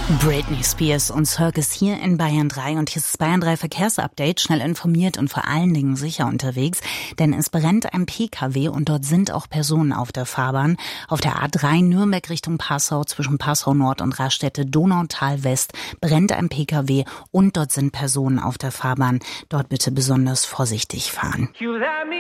Britney Spears und Circus hier in Bayern 3 und hier ist das Bayern 3 Verkehrsupdate, schnell informiert und vor allen Dingen sicher unterwegs, denn es brennt ein PKW und dort sind auch Personen auf der Fahrbahn. Auf der A3 Nürnberg Richtung Passau zwischen Passau Nord und Raststätte Donautal West brennt ein PKW und dort sind Personen auf der Fahrbahn. Dort bitte besonders vorsichtig fahren.